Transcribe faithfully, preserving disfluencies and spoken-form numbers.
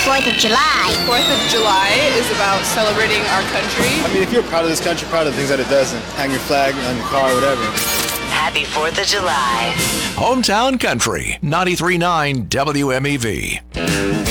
fourth of July. fourth of July is about celebrating our country. I mean, if you're proud of this country, proud of the things that it does, and hang your flag on your car or whatever. Happy fourth of July. Hometown Country, ninety-three point nine W M E V.